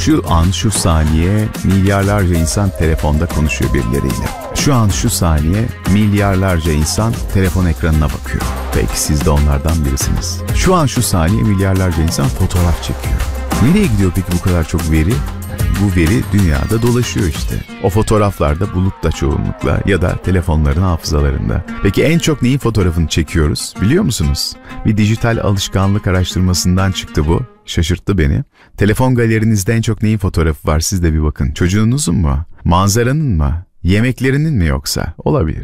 Şu an şu saniye milyarlarca insan telefonda konuşuyor birileriyle. Şu an şu saniye milyarlarca insan telefon ekranına bakıyor. Belki siz de onlardan birisiniz. Şu an şu saniye milyarlarca insan fotoğraf çekiyor. Nereye gidiyor peki bu kadar çok veri? Bu veri dünyada dolaşıyor işte. O fotoğraflar da bulutta çoğunlukla ya da telefonların hafızalarında. Peki en çok neyin fotoğrafını çekiyoruz biliyor musunuz? Bir dijital alışkanlık araştırmasından çıktı bu. Şaşırttı beni. Telefon galerinizde en çok neyin fotoğrafı var, siz de bir bakın. Çocuğunuzun mu? Manzaranın mı? Yemeklerinin mi yoksa? Olabilir.